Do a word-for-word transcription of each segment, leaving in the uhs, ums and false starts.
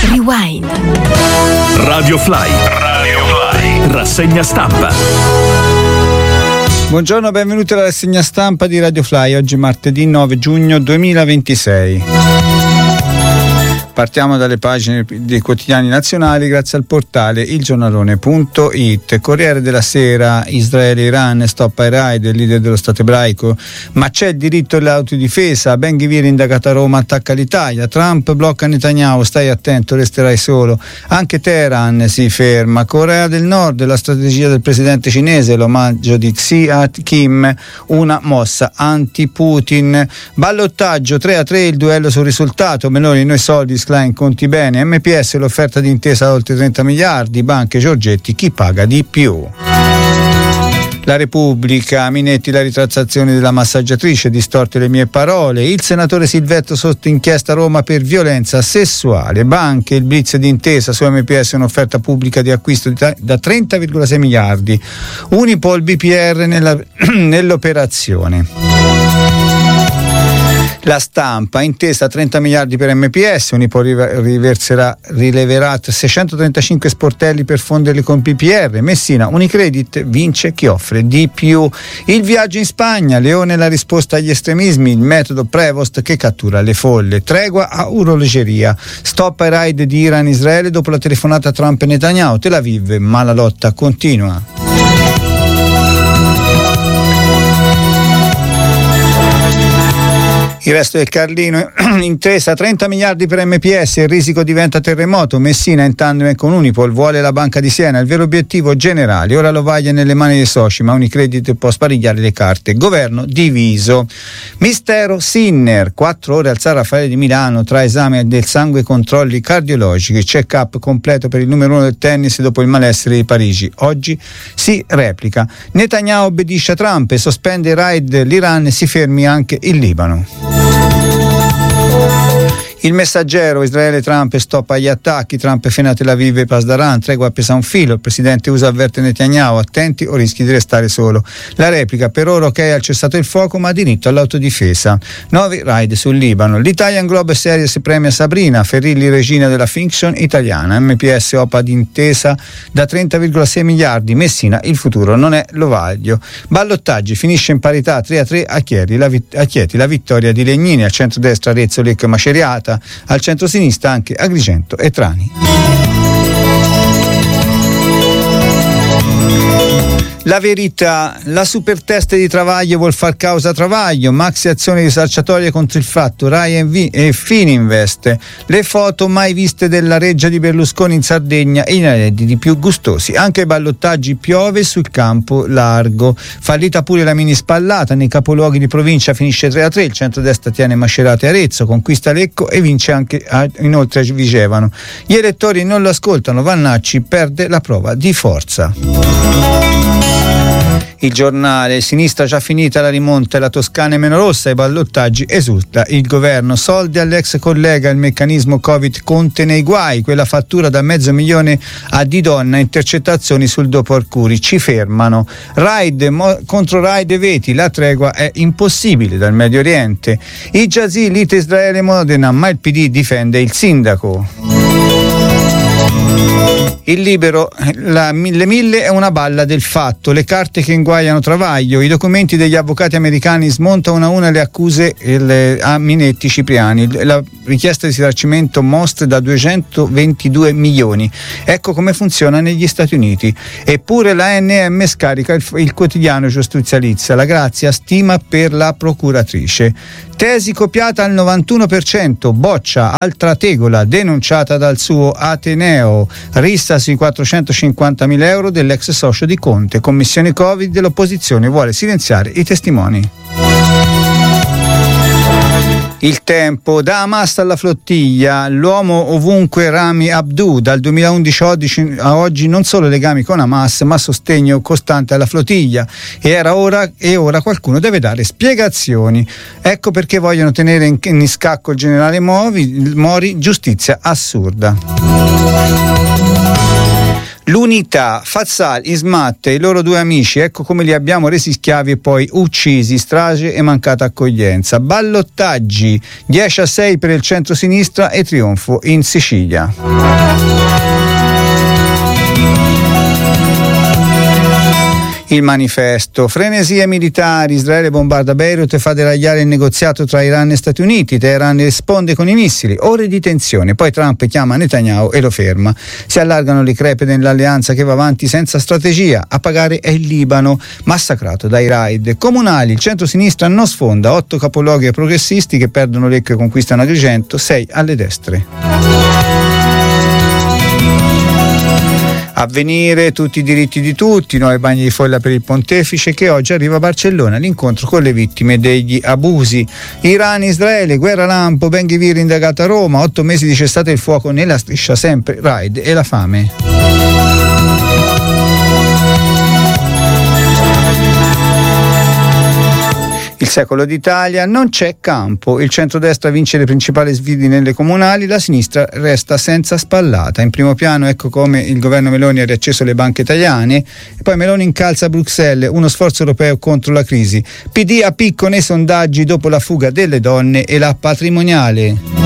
Rewind. Radio Fly. Radio Fly. Rassegna stampa. Buongiorno, benvenuti alla rassegna stampa di Radio Fly. Oggi martedì nove giugno duemilaventisei. Partiamo dalle pagine dei quotidiani nazionali grazie al portale il giornalone punto it. Corriere della Sera: Israele-Iran, stop ai raid, il leader dello Stato ebraico, ma c'è il diritto all'autodifesa. Ben Gvir indagato a Roma, attacca l'Italia. Trump blocca Netanyahu, stai attento, resterai solo. Anche Teheran si ferma. Corea del Nord, la strategia del presidente cinese, l'omaggio di Xi Jinping, una mossa anti-Putin. Ballottaggio tre a tre, il duello sul risultato. Meloni, noi soldi, Klein, conti bene. M P S, l'offerta di intesa da oltre trenta miliardi. Banche, Giorgetti, chi paga di più. La Repubblica: Minetti, la ritrattazione della massaggiatrice, distorte le mie parole. Il senatore Silvetto sotto inchiesta a Roma per violenza sessuale. Banche, il blitz di intesa su M P S, un'offerta pubblica di acquisto di da trenta virgola sei miliardi. Unipol, B P R nella, nell'operazione. La Stampa: intesa trenta miliardi per M P S, Unipol riverserà, rileverà seicentotrentacinque sportelli per fonderli con P P R. Messina, Unicredit vince chi offre di più. Il viaggio in Spagna: Leone, la risposta agli estremismi, il metodo Prevost che cattura le folle. Tregua a orologeria. Stop ai raid di Iran-Israele dopo la telefonata Trump e Netanyahu. Tel Aviv, ma la lotta continua. Il resto del Carlino: intesa trenta miliardi per M P S, il risico diventa terremoto. Messina in tandem con Unipol, vuole la Banca di Siena, il vero obiettivo generale. Ora lo vaglia nelle mani dei soci, ma Unicredit può sparigliare le carte. Governo diviso. Mistero Sinner: quattro ore al San Raffaele di Milano tra esame del sangue e controlli cardiologici. Check-up completo per il numero uno del tennis dopo il malessere di Parigi. Oggi si replica. Netanyahu obbedisce a Trump e sospende il raid l'Iran e si fermi anche il Libano. Il Messaggero: Israele, Trump e stop agli attacchi. Trump fino a Tel Aviv e Pasdaran, tregua appesa a un filo. Il presidente U S A avverte Netanyahu, attenti o rischi di restare solo. La replica: per ora ok al cessato il fuoco ma diritto all'autodifesa. Nuovi raid sul Libano. L'Italian Globe Series premia Sabrina Ferrilli, regina della fiction italiana. M P S, OPA d'intesa da trenta virgola sei miliardi. Messina, il futuro non è l'Ovaglio. Ballottaggi: finisce in parità tre a tre a Chieti, la, vit- a Chieti, la vittoria di Legnini. Al centrodestra Arezzo, Lecco e Maceriata. Al centro-sinistra anche Agrigento e Trani. La Verità: la super test di Travaglio vuol far causa Travaglio, maxi azioni risarciatorie contro il fatto, Rai e Fininvest, le foto mai viste della reggia di Berlusconi in Sardegna e i redditi più gustosi, anche ai ballottaggi piove sul campo largo, fallita pure la mini spallata, nei capoluoghi di provincia finisce tre a tre, il centrodestra tiene Macerata e Arezzo, conquista Lecco e vince anche a, inoltre a Vigevano, gli elettori non lo ascoltano, Vannacci perde la prova di forza. Il Giornale: sinistra già finita la rimonta e la Toscana è meno rossa, ai ballottaggi esulta il governo, soldi all'ex collega, il meccanismo Covid Conte nei guai, quella fattura da mezzo milione a Di Donna, intercettazioni sul dopo Arcuri, ci fermano. Raid mo- contro raid e veti, la tregua è impossibile dal Medio Oriente. I Giasì, lite Israele Modena, ma il P D difende il sindaco. Il Libero: la mille mille è una balla del fatto, le carte che inguaiano Travaglio, i documenti degli avvocati americani smontano una a una le accuse le, a Minetti Cipriani, la richiesta di risarcimento Most da duecentoventidue milioni, ecco come funziona negli Stati Uniti. Eppure la A N M scarica il, il quotidiano giustizializia, la Grazia stima per la procuratrice. Tesi copiata al novantuno per cento, boccia altra tegola denunciata dal suo Ateneo, rissa sui quattrocentocinquantamila euro dell'ex socio di Conte, commissione Covid dell'opposizione vuole silenziare i testimoni. Il Tempo: da Hamas alla flottiglia, l'uomo ovunque Rami Abdou, dal duemilaundici a oggi non solo legami con Hamas ma sostegno costante alla flottiglia e era ora e ora qualcuno deve dare spiegazioni, ecco perché vogliono tenere in, in scacco il generale Mori, Mori, giustizia assurda. L'unità, Fazzal, Ismat e i loro due amici, ecco come li abbiamo resi schiavi e poi uccisi, strage e mancata accoglienza. Ballottaggi, dieci a sei per il centro-sinistra e trionfo in Sicilia. Il manifesto, frenesie militari, Israele bombarda Beirut e fa deragliare il negoziato tra Iran e Stati Uniti, Teheran risponde con i missili, ore di tensione, poi Trump chiama Netanyahu e lo ferma. Si allargano le crepe dell'alleanza che va avanti senza strategia, a pagare è il Libano, massacrato dai raid. Comunali, il centro-sinistra non sfonda, otto capoluoghi ai progressisti che perdono Lecco e conquistano Agrigento, sei alle destre. Avvenire, tutti i diritti di tutti, nuovi bagni di folla per il pontefice che oggi arriva a Barcellona, l'incontro con le vittime degli abusi. Iran, Israele, guerra lampo, Ben Gvir indagato a Roma, otto mesi di cessate il fuoco nella striscia, sempre raid e la fame. Il secolo d'Italia, non c'è campo, il centrodestra vince le principali sfide nelle comunali, la sinistra resta senza spallata. In primo piano ecco come il governo Meloni ha riacceso le banche italiane e poi Meloni incalza a Bruxelles, uno sforzo europeo contro la crisi. P D a picco nei sondaggi dopo la fuga delle donne e la patrimoniale.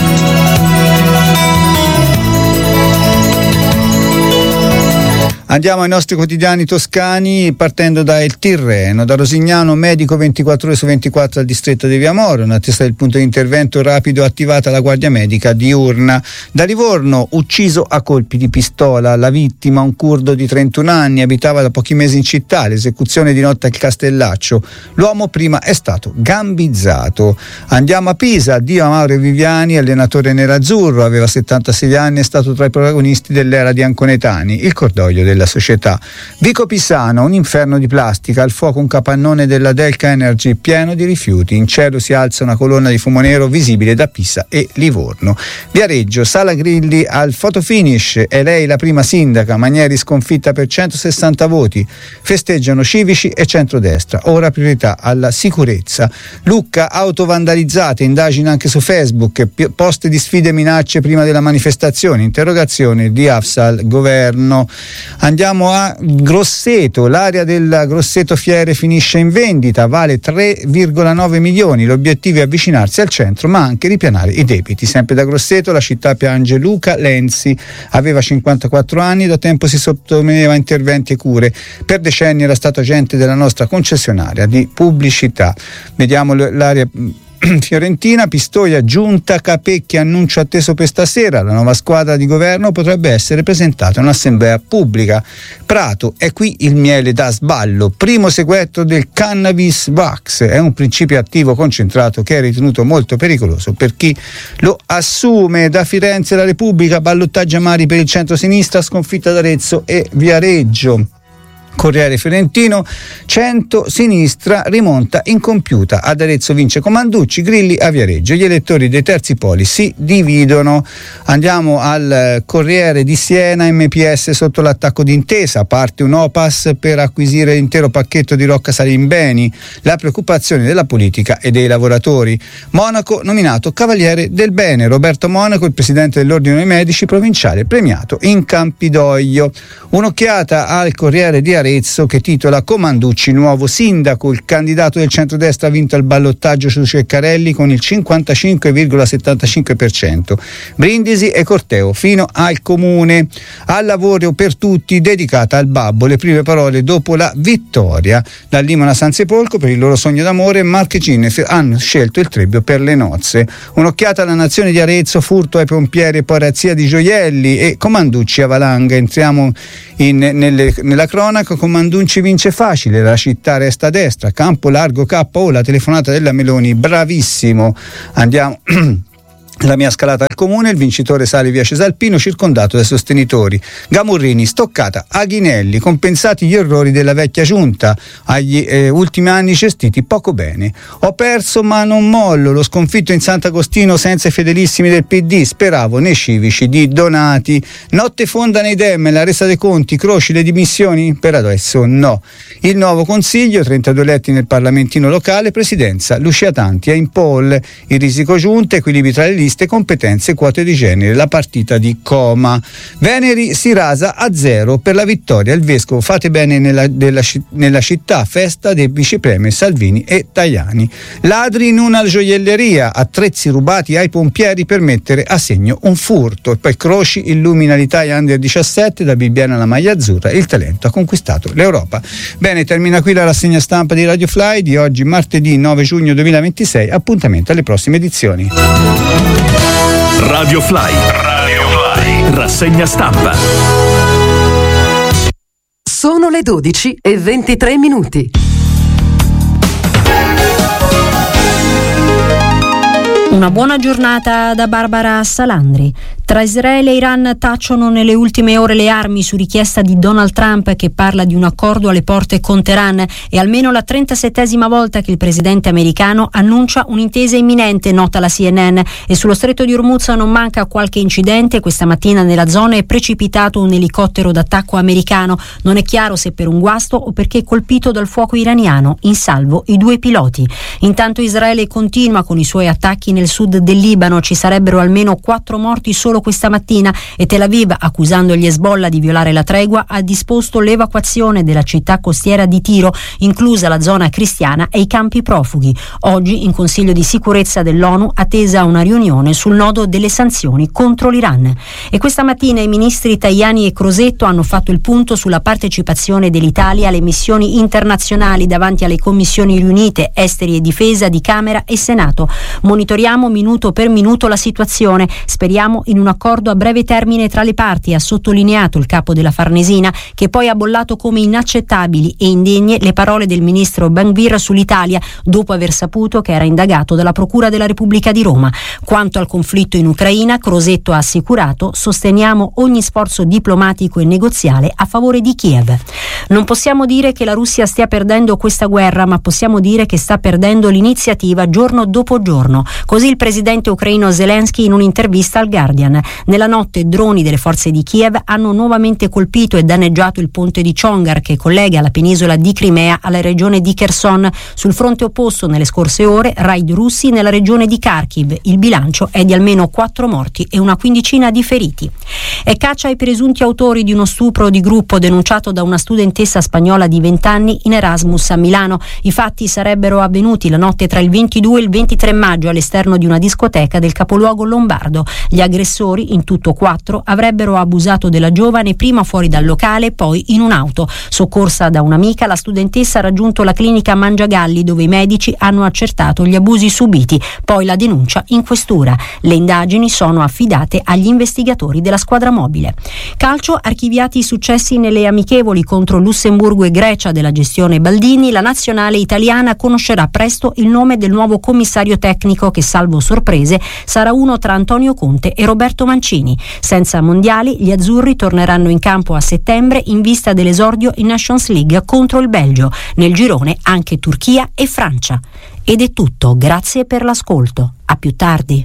Andiamo ai nostri quotidiani toscani partendo da Il Tirreno, da Rosignano, medico ventiquattro ore su ventiquattro al distretto di Viamoro, in attesa del punto di intervento rapido attivata la guardia medica diurna. Da Livorno, ucciso a colpi di pistola, la vittima un curdo di trentuno anni, abitava da pochi mesi in città, l'esecuzione di notte al Castellaccio, l'uomo prima è stato gambizzato. Andiamo a Pisa, addio a Mauro Viviani, allenatore nerazzurro, aveva settantasei anni, è stato tra i protagonisti dell'era di Anconetani, il cordoglio del la società. Vico Pisano, un inferno di plastica, al fuoco un capannone della Delca Energy pieno di rifiuti, in cielo si alza una colonna di fumo nero visibile da Pisa e Livorno. Viareggio, Sala Grilli al fotofinish, è lei la prima sindaca, Manieri sconfitta per centosessanta voti, festeggiano civici e centrodestra, ora priorità alla sicurezza. Lucca, auto vandalizzate, indagine anche su Facebook, post di sfide e minacce prima della manifestazione, interrogazione di Afsal, governo. Andiamo a Grosseto, l'area del Grosseto Fiere finisce in vendita, vale tre virgola nove milioni, l'obiettivo è avvicinarsi al centro ma anche ripianare i debiti. Sempre da Grosseto la città piange Luca Lenzi, aveva cinquantaquattro anni, da tempo si sottoponeva a interventi e cure, per decenni era stato agente della nostra concessionaria di pubblicità. Vediamo l'area fiorentina, Pistoia, Giunta Capecchi, annuncio atteso per stasera, la nuova squadra di governo potrebbe essere presentata in un'assemblea pubblica. Prato, è qui il miele da sballo, primo sequestro del cannabis vax, è un principio attivo concentrato che è ritenuto molto pericoloso per chi lo assume. Da Firenze la Repubblica, ballottaggi amari per il centro-sinistra, sconfitta d'Arezzo e Viareggio. Corriere Fiorentino, centro-sinistra rimonta incompiuta, ad Arezzo vince Comanducci, Grilli a Viareggio, gli elettori dei terzi poli si dividono. Andiamo al Corriere di Siena, M P S sotto l'attacco di Intesa, parte un Opas per acquisire l'intero pacchetto di Rocca Salimbeni, la preoccupazione della politica e dei lavoratori. Monaco nominato Cavaliere del Bene, Roberto Monaco, il presidente dell'Ordine dei Medici provinciale, premiato in Campidoglio. Un'occhiata al Corriere di Arezzo che titola Comanducci nuovo sindaco, il candidato del centrodestra ha vinto il ballottaggio su Ceccarelli con il cinquantacinque virgola settantacinque per cento. Brindisi e corteo fino al comune. Al lavoro per tutti, dedicata al babbo, le prime parole dopo la vittoria. Da Limona San Sepolcro, per il loro sogno d'amore, Mark e Ginef hanno scelto il Trebbio per le nozze. Un'occhiata alla nazione di Arezzo, furto ai pompieri e poi razzia di gioielli e Comanducci a valanga. Entriamo in, nelle, nella cronaca. Comanducci vince facile, la città resta a destra, campo largo K O, la telefonata della Meloni, bravissimo. Andiamo la mia scalata al comune, il vincitore sale via Cesalpino circondato dai sostenitori. Gamurrini, stoccata Aghinelli, compensati gli errori della vecchia giunta, agli eh, ultimi anni gestiti poco bene. Ho perso ma non mollo, lo sconfitto in Sant'Agostino senza i fedelissimi del P D, speravo nei civici di Donati. Notte fonda nei Dem, la resa dei conti, Croci le dimissioni? Per adesso no. Il nuovo consiglio, trentadue eletti nel parlamentino locale, presidenza Lucia Tanti, è in poll, il risico giunta, equilibri tra le liste, competenze diverse quote di genere la partita di Coma. Veneri si rasa a zero per la vittoria. Il vescovo Fate bene nella, della, nella città, festa dei vicepremi Salvini e Tajani. Ladri in una gioielleria, attrezzi rubati ai pompieri per mettere a segno un furto. E poi Croci illumina l'Italia under diciassette, da Bibbiena alla maglia azzurra, il talento ha conquistato l'Europa. Bene, termina qui la rassegna stampa di Radio Fly di oggi, martedì nove giugno duemilaventisei. Appuntamento alle prossime edizioni. Radio Fly, Radio Fly, rassegna stampa. Sono le dodici e ventitré minuti. Una buona giornata da Barbara Salandri. Tra Israele e Iran tacciono nelle ultime ore le armi su richiesta di Donald Trump, che parla di un accordo alle porte con Teheran. È almeno la trentasettesima volta che il presidente americano annuncia un'intesa imminente, nota la C N N. E sullo stretto di Hormuz non manca qualche incidente. Questa mattina nella zona è precipitato un elicottero d'attacco americano. Non è chiaro se per un guasto o perché colpito dal fuoco iraniano, in salvo i due piloti. Intanto Israele continua con i suoi attacchi nel sud del Libano. Ci sarebbero almeno quattro morti solo questa mattina e Tel Aviv, accusando gli Hezbollah di violare la tregua, ha disposto l'evacuazione della città costiera di Tiro, inclusa la zona cristiana e i campi profughi. Oggi in Consiglio di sicurezza dell'ONU attesa una riunione sul nodo delle sanzioni contro l'Iran. E questa mattina i ministri Tajani e Crosetto hanno fatto il punto sulla partecipazione dell'Italia alle missioni internazionali davanti alle commissioni riunite Esteri e Difesa di Camera e Senato. Monitoriamo minuto per minuto la situazione, speriamo in un accordo a breve termine tra le parti, ha sottolineato il capo della Farnesina, che poi ha bollato come inaccettabili e indegne le parole del ministro Ben-Gvir sull'Italia, dopo aver saputo che era indagato dalla Procura della Repubblica di Roma. Quanto al conflitto in Ucraina, Crosetto ha assicurato: sosteniamo ogni sforzo diplomatico e negoziale a favore di Kiev. Non possiamo dire che la Russia stia perdendo questa guerra, ma possiamo dire che sta perdendo l'iniziativa giorno dopo giorno. Così il presidente ucraino Zelensky in un'intervista al Guardian. Nella notte droni delle forze di Kiev hanno nuovamente colpito e danneggiato il ponte di Chongar, che collega la penisola di Crimea alla regione di Kherson. Sul fronte opposto, nelle scorse ore, raid russi nella regione di Kharkiv. Il bilancio è di almeno quattro morti e una quindicina di feriti. È caccia ai presunti autori di uno stupro di gruppo denunciato da una studentessa spagnola di venti anni in Erasmus a Milano. I fatti sarebbero avvenuti la notte tra il ventidue e il ventitré maggio all'esterno di una discoteca del capoluogo lombardo. Gli aggressori, in tutto quattro, avrebbero abusato della giovane prima fuori dal locale, poi in un'auto. Soccorsa da un'amica, la studentessa ha raggiunto la clinica Mangiagalli, dove i medici hanno accertato gli abusi subiti, poi la denuncia in questura. Le indagini sono affidate agli investigatori della squadra mobile. Calcio, archiviati i successi nelle amichevoli contro Lussemburgo e Grecia della gestione Baldini, la nazionale italiana conoscerà presto il nome del nuovo commissario tecnico che, salvo sorprese, sarà uno tra Antonio Conte e Roberto Mancini. Senza mondiali, gli azzurri torneranno in campo a settembre in vista dell'esordio in Nations League contro il Belgio. Nel girone anche Turchia e Francia. Ed è tutto, grazie per l'ascolto. A più tardi.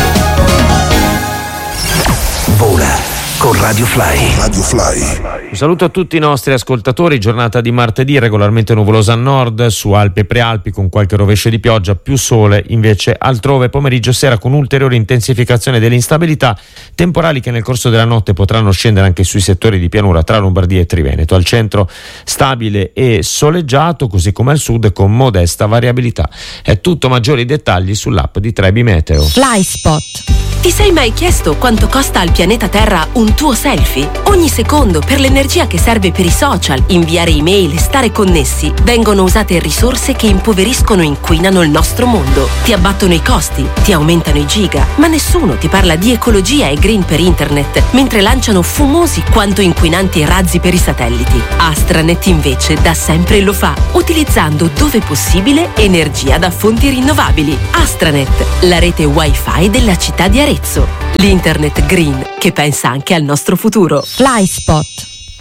Vola con Radio Fly. Radio Fly. Un saluto a tutti i nostri ascoltatori. Giornata di martedì regolarmente nuvolosa a nord, su Alpi e Prealpi con qualche rovescio di pioggia, più sole invece altrove. Pomeriggio e sera con ulteriore intensificazione dell'instabilità, temporali che nel corso della notte potranno scendere anche sui settori di pianura tra Lombardia e Triveneto. Al centro stabile e soleggiato, così come al sud con modesta variabilità. È tutto, maggiori dettagli sull'app di Trebi Meteo. Flyspot. Ti sei mai chiesto quanto costa al pianeta Terra un tuo selfie? Ogni secondo, per l'energia che serve per i social, inviare email e stare connessi, vengono usate risorse che impoveriscono e inquinano il nostro mondo. Ti abbattono i costi, ti aumentano i giga, ma nessuno ti parla di ecologia e green per internet, mentre lanciano fumosi quanto inquinanti razzi per i satelliti. Astranet invece da sempre lo fa, utilizzando dove possibile energia da fonti rinnovabili. Astranet, la rete wifi della città di Arezzo. L'internet green che pensa anche al nostro futuro. Flyspot.